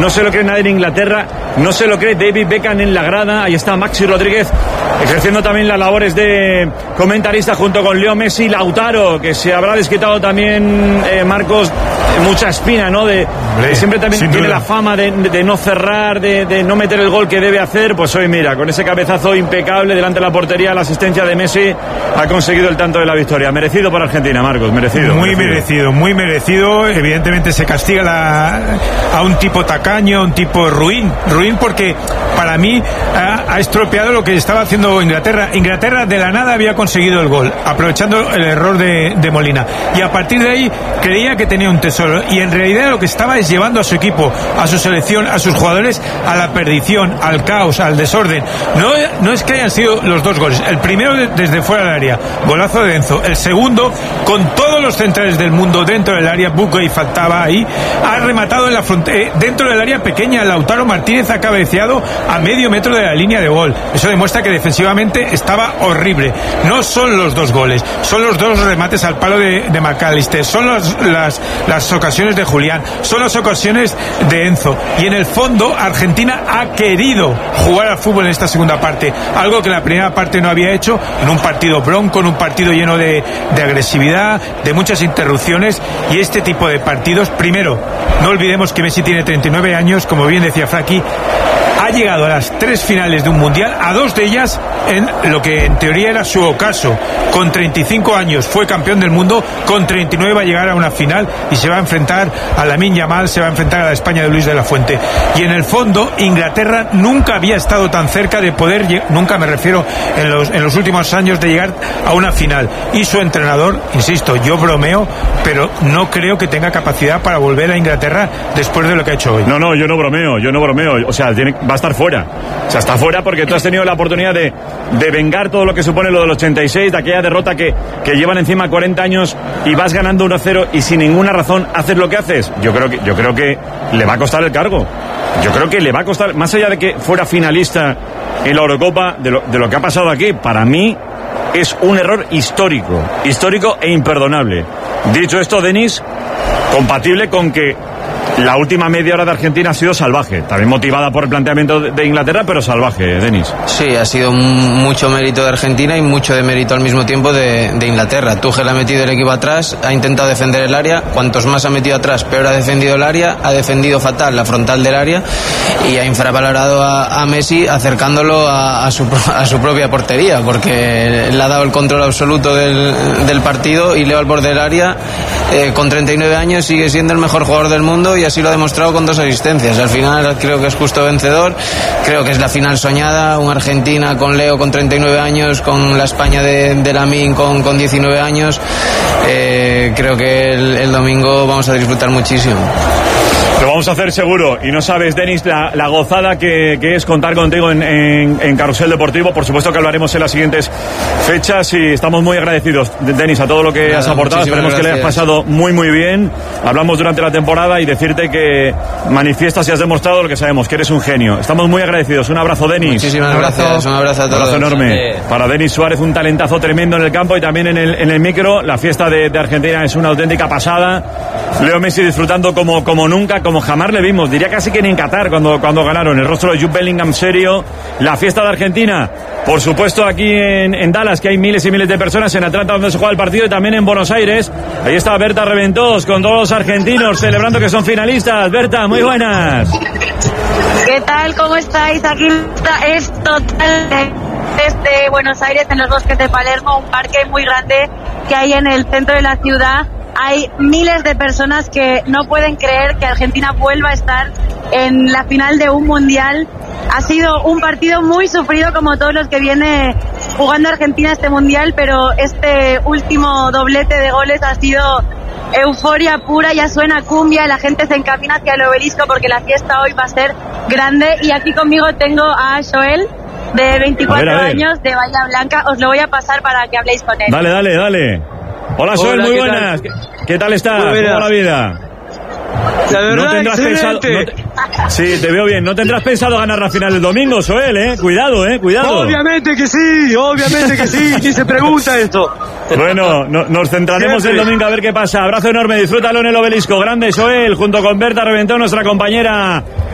no se lo cree nadie en Inglaterra, no se lo cree David Beckham en la grada. Ahí está Maxi Rodríguez ejerciendo también las labores de comentarista junto con Leo Messi. Lautaro, que se habrá desquitado también, Marcos, mucha espina, ¿no? Siempre también tiene la fama de no cerrar, de no meter el gol que debe hacer. Pues hoy mira, con ese cabezazo impecable delante de la portería, la asistencia de Messi, ha conseguido el tanto de la victoria. Merecido por Argentina, Marcos, merecido. Muy merecido. Evidentemente se castiga a un tipo tacaño, a un tipo ruin porque para mí ha estropeado lo que estaba haciendo Inglaterra. Inglaterra de la nada había conseguido el gol, aprovechando el error de Molina, y a partir de ahí creía que tenía un tesoro, y en realidad lo que estaba es llevando a su equipo, a su selección, a sus jugadores a la perdición, al caos, al desorden. No es que hayan sido los dos goles, el primero desde fuera del área, golazo de Enzo, el segundo con todos los centrales del mundo dentro del área, Buque y faltaba ahí, ha rematado en la dentro del área pequeña. Lautaro Martínez ha cabeceado a medio metro de la línea de gol. Eso demuestra que defensivamente estaba horrible. No son los dos goles, son los dos remates al palo de McAllister, son las ocasiones de Julián, son las ocasiones de Enzo, y en el fondo Argentina ha querido jugar al fútbol en esta segunda parte, algo que en la primera parte no había hecho, en un partido bronco, en un partido lleno de agresividad, de muchas interrupciones. Y este tipo de partidos, primero, no olvidemos que Messi tiene 39 años, como bien decía Fraki, ha llegado a las 3 finales de un mundial, a 2 de ellas en lo que en teoría era su ocaso. Con 35 años fue campeón del mundo, con 39 va a llegar a una final y se va a enfrentar a Lamine Yamal, se va a enfrentar a la España de Luis de la Fuente. Y en el fondo Inglaterra nunca había estado tan cerca de poder, nunca me refiero en los últimos años, de llegar a una final. Y su entrenador, insisto, yo bromeo, pero no creo que tenga capacidad para volver a Inglaterra después de lo que ha hecho hoy. No, yo no bromeo. O sea, va a estar fuera. O sea, está fuera porque tú has tenido la oportunidad de vengar todo lo que supone lo del 86, de aquella derrota que llevan encima 40 años, y vas ganando 1-0 y sin ninguna razón haces lo que haces. Yo creo que le va a costar el cargo. Yo creo que le va a costar, más allá de que fuera finalista en la Eurocopa, de lo que ha pasado aquí, para mí es un error histórico e imperdonable. Dicho esto, Denis, compatible con que la última media hora de Argentina ha sido salvaje, también motivada por el planteamiento de Inglaterra, pero salvaje, Denis. Sí, ha sido mucho mérito de Argentina y mucho de mérito al mismo tiempo de Inglaterra. Tuchel ha metido el equipo atrás, ha intentado defender el área, cuantos más ha metido atrás, peor ha defendido el área, ha defendido fatal la frontal del área y ha infravalorado a Messi, acercándolo a su propia portería, porque le ha dado el control absoluto del partido, y Leo al borde del área, con 39 años sigue siendo el mejor jugador del mundo, y así lo ha demostrado con 2 asistencias. Al final creo que es justo vencedor, creo que es la final soñada, una Argentina con Leo con 39 años, con la España de Lamine con 19 años. Creo que el domingo vamos a disfrutar muchísimo. Lo vamos a hacer seguro, y no sabes, Denis, la gozada que es contar contigo en Carrusel Deportivo. Por supuesto que hablaremos en las siguientes fechas, y estamos muy agradecidos, Denis, a todo lo que has aportado. Esperemos que le hayas pasado muy bien. Hablamos durante la temporada, y decirte que manifiestas y has demostrado lo que sabemos, que eres un genio. Estamos muy agradecidos. Un abrazo, Denis. Muchísimas gracias, un abrazo a todos. Un abrazo enorme para Denis Suárez, un talentazo tremendo en el campo y también en el micro. La fiesta de Argentina es una auténtica pasada. Leo Messi disfrutando como nunca, como jamás le vimos, diría casi que ni en Qatar cuando ganaron. El rostro de Jude Bellingham serio. La fiesta de Argentina, por supuesto, aquí en Dallas, que hay miles y miles de personas, en Atlanta, donde se juega el partido, y también en Buenos Aires. Ahí está Berta Reventós con todos los argentinos celebrando que son finalistas. Berta, muy buenas. ¿Qué tal? ¿Cómo estáis? Aquí es total desde Buenos Aires, en los bosques de Palermo, un parque muy grande que hay en el centro de la ciudad. Hay miles de personas que no pueden creer que Argentina vuelva a estar en la final de un mundial. Ha sido un partido muy sufrido, como todos los que viene jugando Argentina este mundial, pero este último doblete de goles ha sido euforia pura. Ya suena cumbia, la gente se encamina hacia el obelisco porque la fiesta hoy va a ser grande. Y aquí conmigo tengo a Joel, de 24 años, de Bahía Blanca. Os lo voy a pasar para que habléis con él. Dale. Hola, Joel, muy buenas. ¿Qué tal estás? ¿Cómo va la vida? La verdad, ¿No tendrás pensado, sí, te veo bien. ¿No tendrás pensado ganar la final del domingo, Joel, Cuidado. Obviamente que sí, ni se pregunta esto. Bueno, nos centraremos el domingo a ver qué pasa. Abrazo enorme, disfrútalo en el obelisco. Grande, Joel, junto con Berta Reventós, nuestra compañera